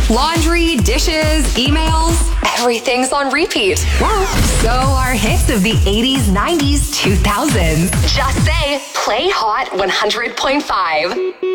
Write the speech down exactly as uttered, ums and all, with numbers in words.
Laundry, dishes, emails, everything's on repeat. Well, so are hits of the eighties, nineties, two thousands. Just say, play Hot one hundred point five.